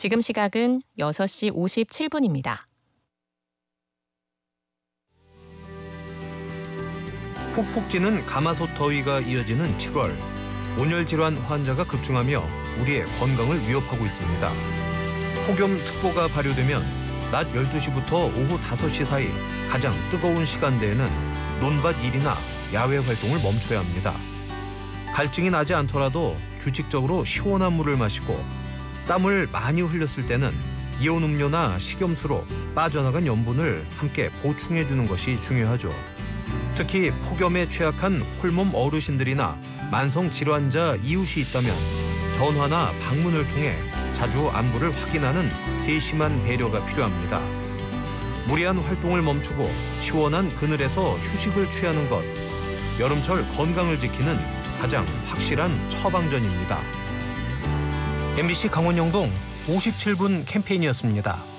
지금 시각은 6시 57분입니다. 푹푹 찌는 가마솥 더위가 이어지는 7월. 온열 질환 환자가 급증하며 우리의 건강을 위협하고 있습니다. 폭염특보가 발효되면 낮 12시부터 오후 5시 사이 가장 뜨거운 시간대에는 논밭 일이나 야외 활동을 멈춰야 합니다. 갈증이 나지 않더라도 규칙적으로 시원한 물을 마시고 땀을 많이 흘렸을 때는 이온 음료나 식염수로 빠져나간 염분을 함께 보충해 주는 것이 중요하죠. 특히 폭염에 취약한 홀몸 어르신들이나 만성 질환자 이웃이 있다면 전화나 방문을 통해 자주 안부를 확인하는 세심한 배려가 필요합니다. 무리한 활동을 멈추고 시원한 그늘에서 휴식을 취하는 것, 여름철 건강을 지키는 가장 확실한 처방전입니다. MBC 강원영동 57분 캠페인이었습니다.